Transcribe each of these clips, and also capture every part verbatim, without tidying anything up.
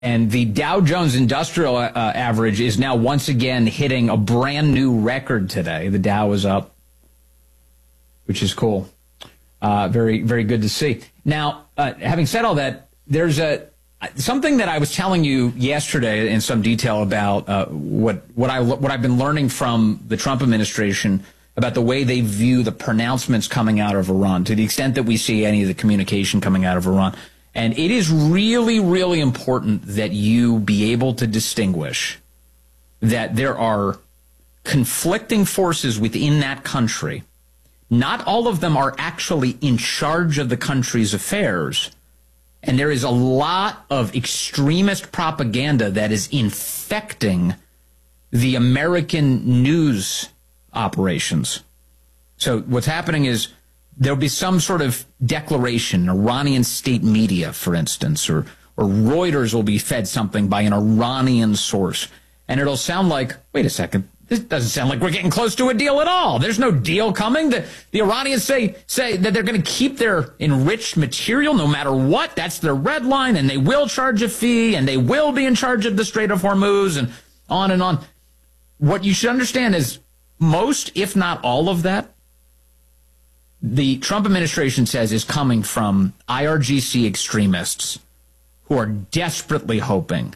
And the Dow Jones Industrial uh, Average is now once again hitting a brand new record today. The Dow is up, which is cool. Uh, very, very good to see. Now, uh, having said all that, there's a something that I was telling you yesterday in some detail about uh, what what I what I've been learning from the Trump administration about the way they view the pronouncements coming out of Iran, to the extent that we see any of the communication coming out of Iran. And it is really, really important that you be able to distinguish that there are conflicting forces within that country. Not all of them are actually in charge of the country's affairs. And there is a lot of extremist propaganda that is infecting the American news operations. So what's happening is there'll be some sort of declaration, Iranian state media, for instance, or, or Reuters will be fed something by an Iranian source. And it'll sound like, wait a second, this doesn't sound like we're getting close to a deal at all. There's no deal coming. The, the Iranians say, say that they're going to keep their enriched material no matter what. That's their red line, and they will charge a fee, and they will be in charge of the Strait of Hormuz, and on and on. What you should understand is most, if not all of that, the Trump administration says is coming from I R G C extremists who are desperately hoping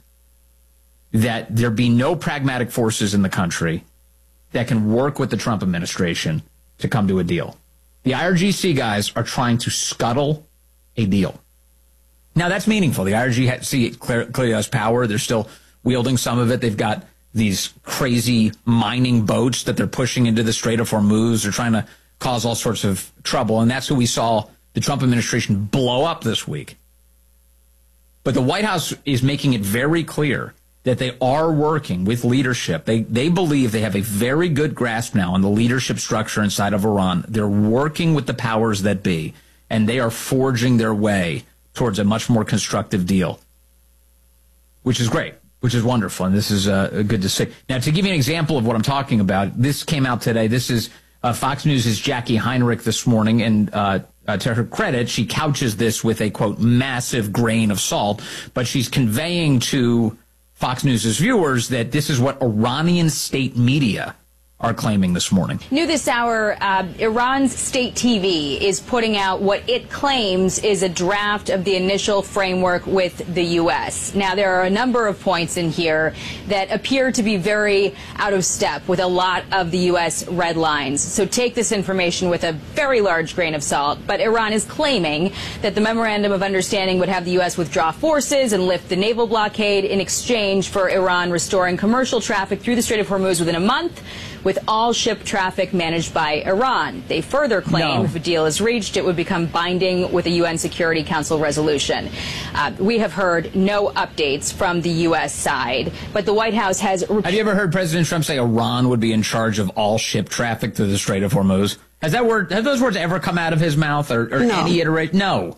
that there be no pragmatic forces in the country that can work with the Trump administration to come to a deal. The I R G C guys are trying to scuttle a deal. Now, that's meaningful. The I R G C clearly has power. They're still wielding some of it. They've got these crazy mining boats that they're pushing into the Strait of Hormuz. They're trying to cause all sorts of trouble, and that's who we saw the Trump administration blow up this week. But the White House is making it very clear that they are working with leadership. They they believe they have a very good grasp now on the leadership structure inside of Iran. They're working with the powers that be, and they are forging their way towards a much more constructive deal, which is great, which is wonderful, and this is uh, good to see. Now, to give you an example of what I'm talking about, this came out today. This is Uh, Fox News' Jackie Heinrich this morning, and uh, uh, to her credit, she couches this with a, quote, massive grain of salt, but she's conveying to Fox News' viewers that this is what Iranian state media are claiming this morning. New this hour, uh, Iran's state T V is putting out what it claims is a draft of the initial framework with the U S. Now, there are a number of points in here that appear to be very out of step with a lot of the U S red lines. So take this information with a very large grain of salt. But Iran is claiming that the memorandum of understanding would have the U S withdraw forces and lift the naval blockade in exchange for Iran restoring commercial traffic through the Strait of Hormuz within a month, with all ship traffic managed by Iran. They further claim no. if a deal is reached, it would become binding with a U N Security Council resolution. Uh, we have heard no updates from the U S side, but the White House has... Have you ever heard President Trump say Iran would be in charge of all ship traffic through the Strait of Hormuz? Has that word, have those words ever come out of his mouth, or, or no. any iteration? No.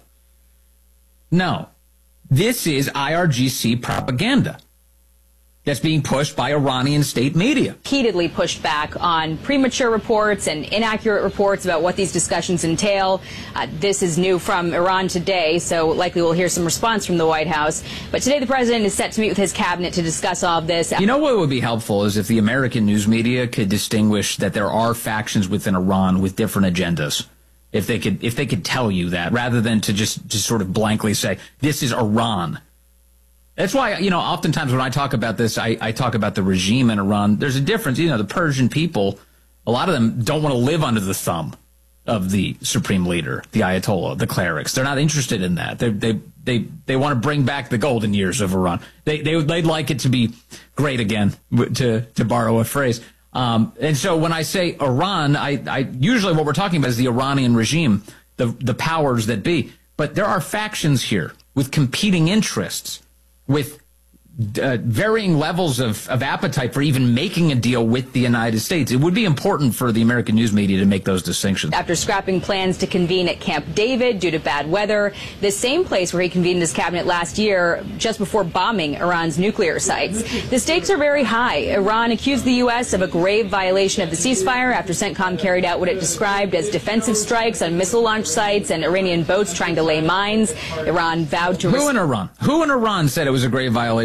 No. This is I R G C propaganda that's being pushed by Iranian state media. Repeatedly pushed back on premature reports and inaccurate reports about what these discussions entail. Uh, this is new from Iran today, so likely we'll hear some response from the White House. But today the president is set to meet with his cabinet to discuss all of this. You know what would be helpful is if the American news media could distinguish that there are factions within Iran with different agendas. If they could, if they could tell you that, rather than to just, just sort of blankly say, this is Iran. That's why, you know, oftentimes when I talk about this, I, I talk about the regime in Iran. There's a difference. You know, the Persian people, a lot of them don't want to live under the thumb of the supreme leader, the Ayatollah, the clerics. They're not interested in that. They they they they want to bring back the golden years of Iran. They they they'd like it to be great again, to to borrow a phrase. Um, and so when I say Iran, I, I usually what we're talking about is the Iranian regime, the the powers that be. But there are factions here with competing interests, with uh, varying levels of, of appetite for even making a deal with the United States. It would be important for the American news media to make those distinctions. After scrapping plans to convene at Camp David due to bad weather, the same place where he convened his cabinet last year just before bombing Iran's nuclear sites. The stakes are very high. Iran accused the U S of a grave violation of the ceasefire after CENTCOM carried out what it described as defensive strikes on missile launch sites and Iranian boats trying to lay mines. Iran vowed to... Who in Iran? Who in Iran said it was a grave violation